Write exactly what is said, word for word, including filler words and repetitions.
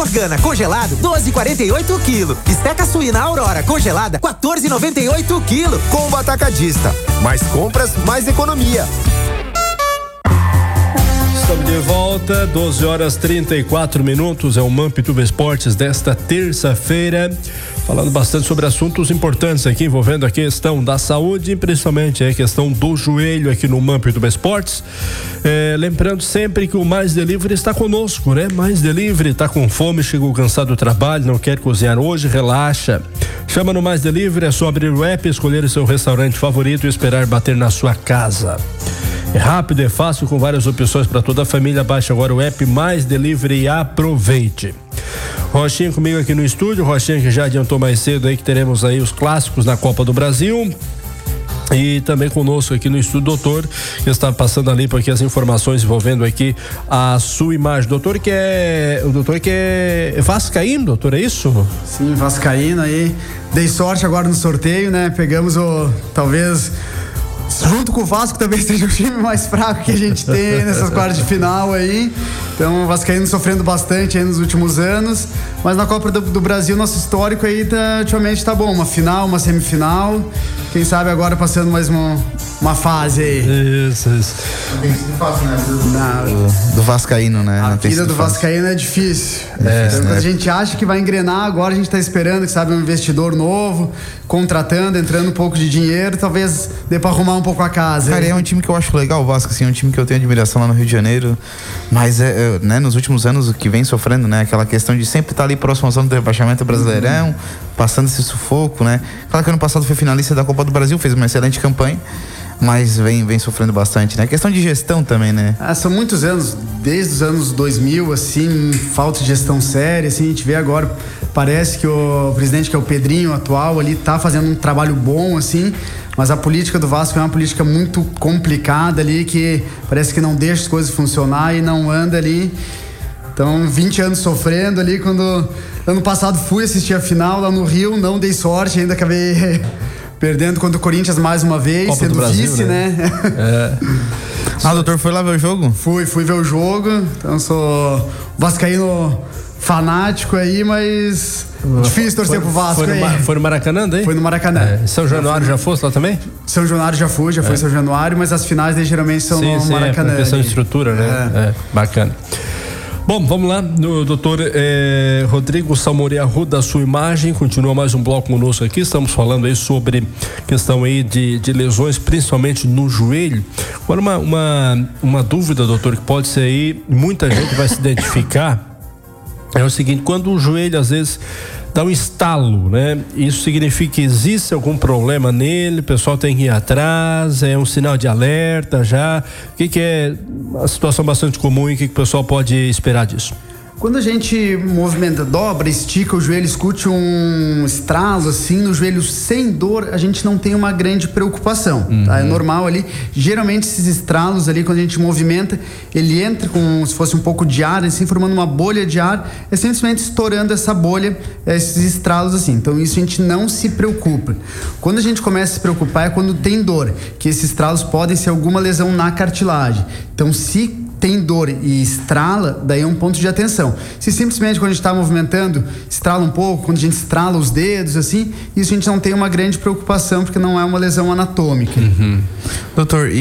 Morgana congelado, doze e quarenta e oito o quilo. Esteca suína Aurora congelada, quatorze e noventa e oito o quilo. Combo Atacadista. Mais compras, mais economia. Estamos de volta, doze horas trinta e quatro minutos, é o Mampituba Esportes desta terça-feira, falando bastante sobre assuntos importantes aqui, envolvendo a questão da saúde, principalmente a questão do joelho aqui no Mampituba Esportes. É, lembrando sempre que o Mais Delivery está conosco, né? Mais Delivery, tá com fome, chegou cansado do trabalho, não quer cozinhar hoje, relaxa. Chama no Mais Delivery, é só abrir o app, escolher o seu restaurante favorito e esperar bater na sua casa. É rápido, é fácil, com várias opções para toda a família. Baixe agora o app Mais Delivery e aproveite. Rochinha comigo aqui no estúdio, Rochinha que já adiantou mais cedo aí que teremos aí os clássicos na Copa do Brasil. E também conosco aqui no estúdio, doutor, que está passando ali por aqui as informações envolvendo aqui a sua imagem. Doutor que é, o doutor que é vascaíno, doutor, é isso? Sim, vascaíno aí. Dei sorte agora no sorteio, né? Pegamos o, talvez... junto com o Vasco também seja o time mais fraco que a gente tem nessas quartas de final aí. Então o Vascaíno sofrendo bastante aí nos últimos anos, mas na Copa do, do Brasil nosso histórico aí tá, ultimamente tá bom, uma final, uma semifinal, quem sabe agora passando mais uma, uma fase aí. Isso, isso. Tem sido fácil, né? Do, do Vascaíno, né? A Não vida do fácil. Vascaíno é difícil. É, então, né? A gente acha que vai engrenar, agora a gente tá esperando, que sabe, um investidor novo, contratando, entrando um pouco de dinheiro, talvez dê pra arrumar um pouco a casa. Cara, é um time que eu acho legal, o Vasco, assim, é um time que eu tenho admiração lá no Rio de Janeiro, mas é, é, né, nos últimos anos o que vem sofrendo, né, aquela questão de sempre estar ali próximo à zona do rebaixamento Brasileirão, uhum. passando esse sufoco, né, claro que ano passado foi finalista da Copa do Brasil, fez uma excelente campanha, mas vem, vem sofrendo bastante, né? Questão de gestão também, né? Ah, são muitos anos, desde os anos dois mil, assim, falta de gestão séria, assim, a gente vê agora, parece que o presidente, que é o Pedrinho atual ali, tá fazendo um trabalho bom, assim, mas a política do Vasco é uma política muito complicada ali, que parece que não deixa as coisas funcionar e não anda ali. Então, vinte anos sofrendo ali, quando ano passado fui assistir a final lá no Rio, não dei sorte, ainda acabei perdendo contra o Corinthians mais uma vez, Copa sendo Brasil, vice, né? né? É. Ah, doutor, foi lá ver o jogo? Fui, fui ver o jogo. Então sou vascaíno fanático aí, mas difícil torcer foi, pro Vasco foi no, aí. Foi no Maracanã daí? Foi no Maracanã. É. São Januário já, já fosse lá também? São Januário já fui, já é. foi São Januário, mas as finais daí geralmente são sim, no sim, Maracanã. É, questão de estrutura, né? É. É, bacana. Bom, vamos lá, o doutor eh, Rodrigo Salmouri Arruda, sua imagem, continua mais um bloco conosco aqui, estamos falando aí sobre questão aí de, de lesões, principalmente no joelho. Agora uma, uma, uma dúvida, doutor, que pode ser aí, muita gente vai se identificar, é o seguinte, quando o joelho às vezes dá um estalo, né? Isso significa que existe algum problema nele, o pessoal tem que ir atrás, é um sinal de alerta já. O que, que é uma situação bastante comum e o que, que o pessoal pode esperar disso? Quando a gente movimenta, dobra, estica o joelho, escute um estralo assim no joelho sem dor, a gente não tem uma grande preocupação, uhum. tá? É normal ali. Geralmente esses estralos ali, quando a gente movimenta, ele entra como se fosse um pouco de ar, assim, formando uma bolha de ar, é simplesmente estourando essa bolha, esses estralos assim. Então isso a gente não se preocupa. Quando a gente começa a se preocupar é quando tem dor, que esses estralos podem ser alguma lesão na cartilagem. Então se tem dor e estrala, daí é um ponto de atenção. Se simplesmente quando a gente está movimentando, estrala um pouco, quando a gente estrala os dedos, assim, isso a gente não tem uma grande preocupação, porque não é uma lesão anatômica. Uhum. Doutor,